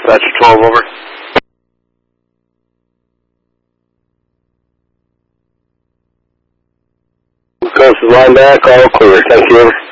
That's 12, over. Coast is line back, all clear. Thank you, over.